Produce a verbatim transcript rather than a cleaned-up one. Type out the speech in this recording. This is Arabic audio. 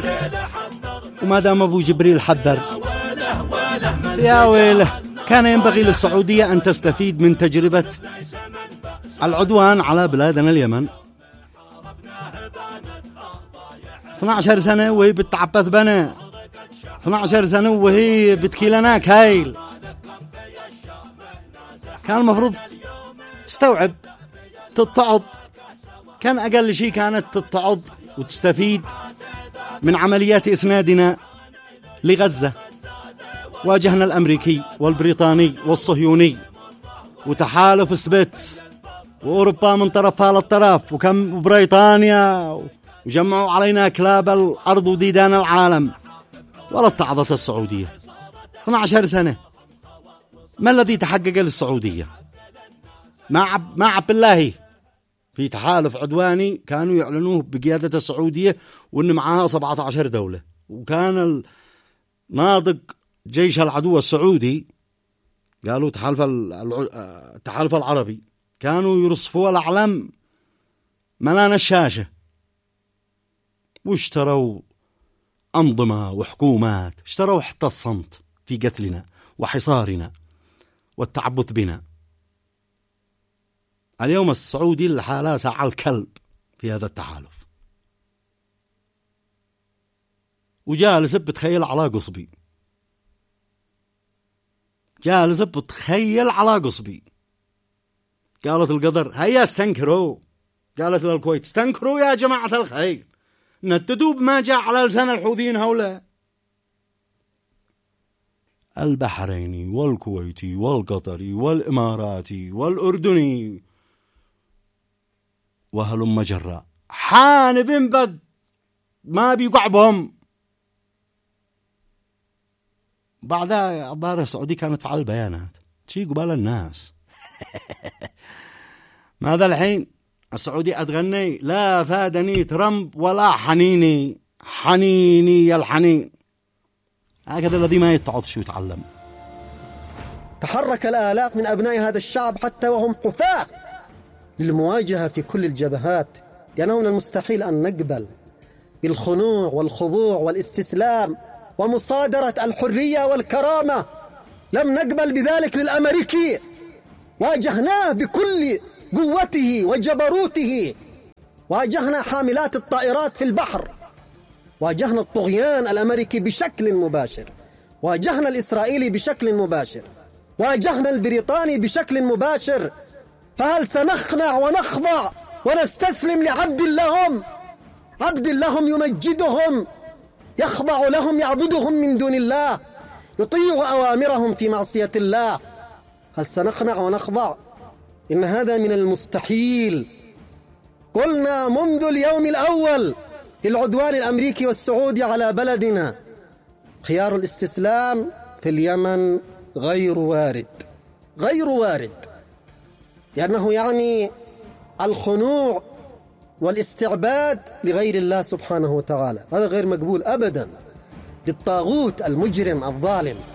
وما دام أبو جبريل حذر يا ويله، كان ينبغي للسعودية أن تستفيد من تجربة العدوان على بلادنا اليمن. اثني عشر سنة وهي بتعبث بنا، اثني عشر سنة وهي بتكيلناك هايل. كان المفروض تستوعب، تتعظ. كان أقل شيء كانت تتعظ وتستفيد من عمليات إسنادنا لغزة. واجهنا الأمريكي والبريطاني والصهيوني وتحالف سبيتس وأوروبا من طرفها للطرف، وكم بريطانيا، وجمعوا علينا كلاب الأرض وديدان العالم، ولا اتعظت السعودية. اثني عشر سنة. ما الذي تحقق للسعودية؟ مع مع عبد الله في تحالف عدواني كانوا يعلنوه بقيادة السعودية، وإن معها سبعة عشر دولة، وكان ناطق جيش العدو السعودي قالوا تحالف التحالف العربي، كانوا يرصفوا الأعلام ملان الشاشة، واشتروا أنظمة وحكومات، اشتروا حتى الصمت في قتلنا وحصارنا والتعبث بنا. اليوم السعودي الحالة سعى الكلب في هذا التحالف، وجالس بتخيل على قصبي، جالس بتخيل على قصبي. قالت القطر هيا استنكروا، قالت للكويت استنكروا يا جماعة الخير، نددوا بما جاء على لسان الحوثيين هؤلاء. البحريني والكويتي والقطري والإماراتي والأردني وهلم جرا حان بن بد ما بيقع بهم. بعدها الظاهرة السعودية كانت تفعل البيانات شي قبال الناس. ماذا الحين؟ السعودية أتغني لا فادني ترامب ولا حنيني، حنيني يا الحنين. هكذا الذي ما يتعظ شو يتعلم. تحرك الآلاف من أبناء هذا الشعب حتى وهم حفاة للمواجهة في كل الجبهات، لأنه من المستحيل أن نقبل بالخنوع والخضوع والاستسلام ومصادرة الحرية والكرامة. لم نقبل بذلك للأمريكي، واجهناه بكل قوته وجبروته، واجهنا حاملات الطائرات في البحر، واجهنا الطغيان الأمريكي بشكل مباشر، واجهنا الإسرائيلي بشكل مباشر، واجهنا البريطاني بشكل مباشر. فهل سنخنع ونخضع ونستسلم لعبد لهم، عبد لهم يمجدهم، يخضع لهم، يعبدهم من دون الله، يطيع أوامرهم في معصية الله؟ هل سنخنع ونخضع؟ إن هذا من المستحيل. قلنا منذ اليوم الأول للعدوان الأمريكي والسعودي على بلدنا خيار الاستسلام في اليمن غير وارد، غير وارد، لأنه يعني الخنوع والاستعباد لغير الله سبحانه وتعالى. هذا غير مقبول أبدا للطاغوت المجرم الظالم.